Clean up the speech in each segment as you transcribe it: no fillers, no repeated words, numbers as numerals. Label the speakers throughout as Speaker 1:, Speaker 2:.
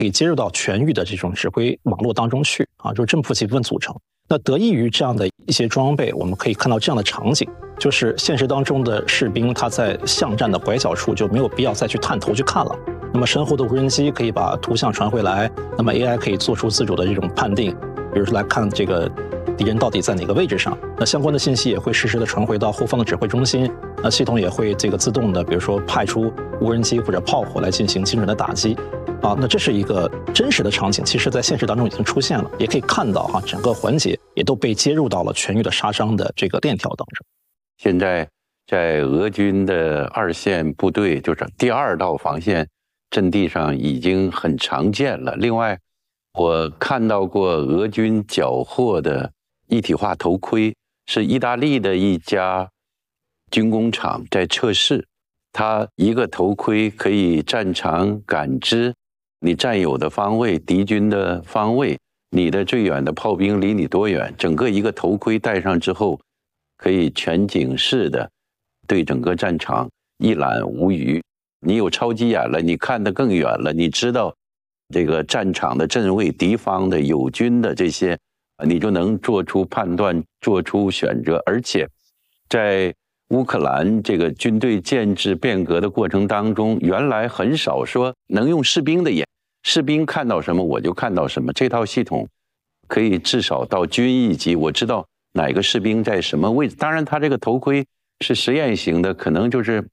Speaker 1: 可以接入到全域的这种指挥网络当中去啊，就是正负极部分组成。那得益于这样的一些装备，我们可以看到这样的场景，就是现实当中的士兵他在巷战的拐角处就没有必要再去探头去看了。那么身后的无人机可以把图像传回来，那么 AI 可以做出自主的这种判定，比如说来看这个敌人到底在哪个位置上，那相关的信息也会实时的传回到后方的指挥中心，那系统也会这个自动的，比如说派出无人机或者炮火来进行精准的打击。那这是一个真实的场景，其实在现实当中已经出现了，也可以看到整个环节也都被接入到了全域的杀伤的这个链条当中。
Speaker 2: 现在在俄军的二线部队，就是第二道防线阵地上已经很常见了。另外，我看到过俄军缴获的一体化头盔，是意大利的一家军工厂在测试，它一个头盔可以战场感知你占有的方位、敌军的方位，你的最远的炮兵离你多远，整个一个头盔戴上之后，可以全景式的对整个战场一览无余。你有超级眼了，你看得更远了，你知道这个战场的阵位、敌方的友军的这些，你就能做出判断、做出选择。而且在乌克兰这个军队建制变革的过程当中，原来很少说能用士兵的眼，士兵看到什么我就看到什么。这套系统可以至少到军一级，我知道哪个士兵在什么位置。当然，它这个头盔是实验型的，可能就是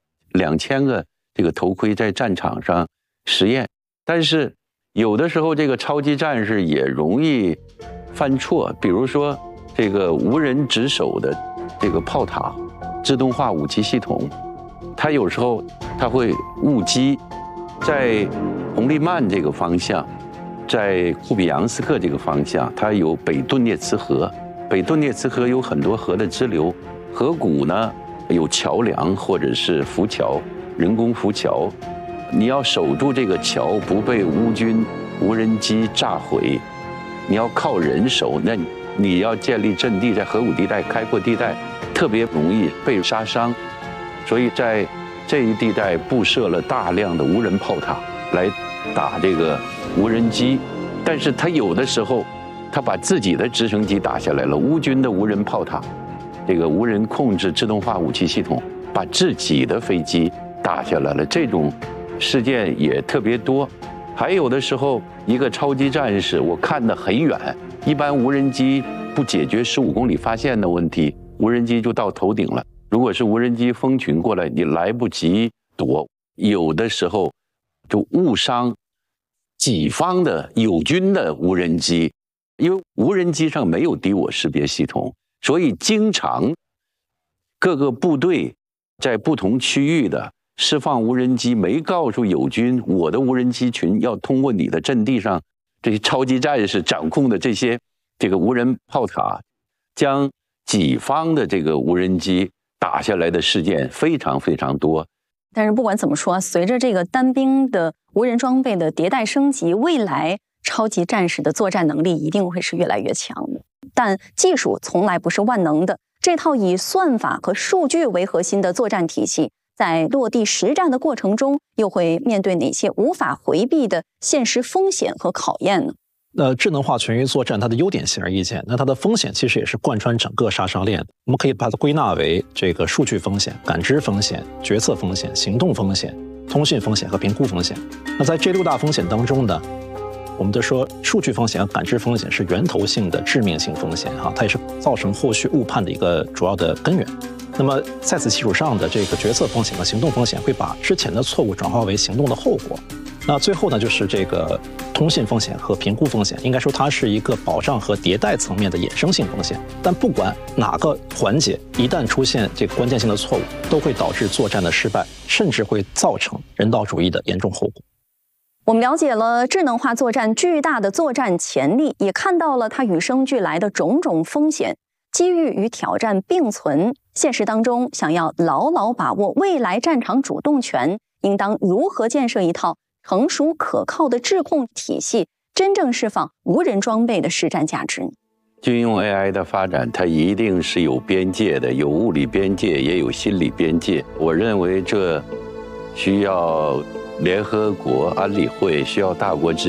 Speaker 2: 2000个这个头盔在战场上实验。但是有的时候这个超级战士也容易犯错，比如说这个无人值守的这个炮塔自动化武器系统，它有时候它会误击，在红利曼这个方向，在库比扬斯克这个方向，它有北顿涅茨河，北顿涅茨河有很多河的支流，河谷呢有桥梁或者是浮桥，人工浮桥，你要守住这个桥不被乌军无人机炸毁，你要靠人守，那你要建立阵地，在河谷地带、开阔地带特别容易被杀伤，所以在这一地带布设了大量的无人炮塔来打这个无人机。但是他有的时候他把自己的直升机打下来了，乌军的无人炮塔这个无人控制自动化武器系统把自己的飞机打下来了，这种事件也特别多。还有的时候一个超级战士我看得很远，一般无人机不解决15公里发现的问题，无人机就到头顶了。如果是无人机蜂群过来，你来不及躲，有的时候就误伤己方的友军的无人机，因为无人机上没有敌我识别系统，所以经常各个部队在不同区域的释放无人机，没告诉友军我的无人机群要通过你的阵地上这些超级战士掌控的这个无人炮塔，将己方的这个无人机打下来的事件非常非常多。
Speaker 3: 但是不管怎么说，随着这个单兵的无人装备的迭代升级，未来超级战士的作战能力一定会是越来越强的。但技术从来不是万能的，这套以算法和数据为核心的作战体系，在落地实战的过程中，又会面对哪些无法回避的现实风险和考验呢？
Speaker 1: 智能化全域作战它的优点显而易见，那它的风险其实也是贯穿整个杀伤链的。我们可以把它归纳为这个数据风险、感知风险、决策风险、行动风险、通信风险和评估风险。那在这6大风险当中呢，我们就说数据风险和感知风险是源头性的致命性风险它也是造成后续误判的一个主要的根源。那么在此基础上的这个决策风险和行动风险会把之前的错误转化为行动的后果。那最后呢，就是这个通信风险和评估风险，应该说它是一个保障和迭代层面的衍生性风险。但不管哪个环节，一旦出现这个关键性的错误，都会导致作战的失败，甚至会造成人道主义的严重后果。
Speaker 3: 我们了解了智能化作战巨大的作战潜力，也看到了它与生俱来的种种风险，机遇与挑战并存。现实当中，想要牢牢把握未来战场主动权，应当如何建设一套成熟可靠的智控体系，真正释放无人装备的实战价值？
Speaker 2: 军用 AI 的发展，它一定是有边界的，有物理边界，也有心理边界。我认为这需要联合国安理会需要大国之